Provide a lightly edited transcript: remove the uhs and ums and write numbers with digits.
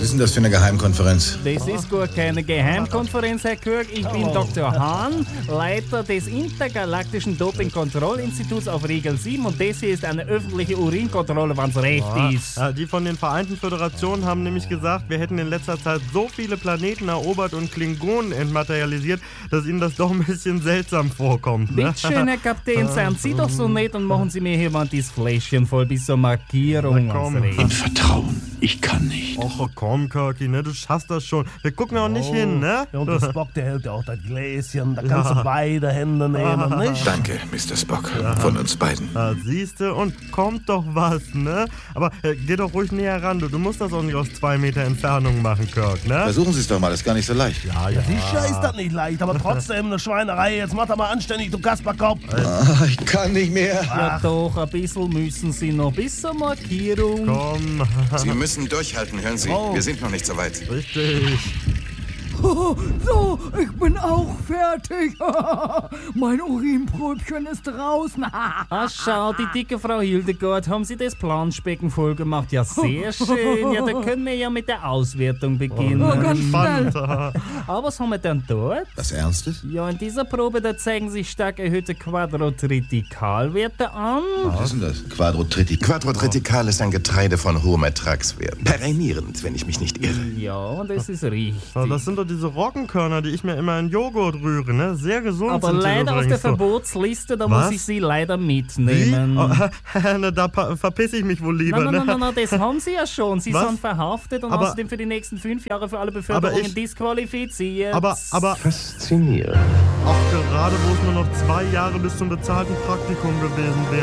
ist denn das für eine Geheimkonferenz? Das ist gar keine Geheimkonferenz, Herr Kirk. Ich bin Dr. Hahn, Leiter des Intergalaktischen Dopingkontrollinstituts auf Riegel 7 und das hier ist eine öffentliche Urinkontrolle, wenn's recht ist. Ja, die von den Vereinten Föderationen haben nämlich gesagt, wir hätten in letzter Zeit so viele Planeten erobert und Klingonen entmaterialisiert, dass ihnen das doch ein bisschen seltsam vorkommt. Ne? Bitteschön, Herr Kapitän, seien Sie doch so nett und machen Sie mir hier mal dieses Fläschchen voll bis zur Markierung. Im Vertrauen. Ich kann nicht. Och komm, Kirky, ne? Du schaffst das schon. Wir gucken auch nicht hin, ne? Ja, und der Spock, der hält ja auch das Gläschen. Da kannst du beide Hände nehmen, nicht? Danke, Mr. Spock. Von uns beiden. Ja, siehste, und kommt doch was, ne? Aber geh doch ruhig näher ran, du musst das auch nicht aus 2 Meter Entfernung machen, Kirk, ne? Versuchen Sie es doch mal, das ist gar nicht so leicht. Ja. Sicher ist das nicht leicht, aber trotzdem eine Schweinerei. Jetzt mach doch mal anständig, du Kasperkopf. Ich kann nicht mehr. Ja doch, ein bisschen müssen Sie noch bis zur Markierung. Komm. Sie müssen durchhalten, hören Sie. Wir sind noch nicht so weit. Richtig. So, ich bin auch fertig. Mein Urinpröbchen ist draußen. Ah, schau, die dicke Frau Hildegard, haben Sie das Planschbecken voll gemacht? Ja, sehr schön. Ja, da können wir ja mit der Auswertung beginnen. Ganz schnell. Aber was haben wir denn dort? Was Ernstes? Ja, in dieser Probe, da zeigen sich stark erhöhte Quadrotritikalwerte an. Was ist denn das? Quadrotritik. Quadrotritikal ist ein Getreide von hohem Ertragswert. Perennierend, wenn ich mich nicht irre. Ja, das ist richtig. Ja, das sind doch diese Roggenkörner, die ich mir immer in Joghurt rühre, ne? Sehr gesund Aber sind die leider auf der übrigens so. Verbotsliste, da Was? muss ich Sie leider Wie? mitnehmen. Oh, na, da verpiss ich mich wohl lieber, Nein, das haben Sie ja schon. Sie Was? sind verhaftet und Aber- außerdem für die nächsten 5 Jahre für alle Beförderungen ich- disqualifiziert. Aber, Faszinierend. auch gerade wo es nur noch 2 Jahre bis zum bezahlten Praktikum gewesen wären.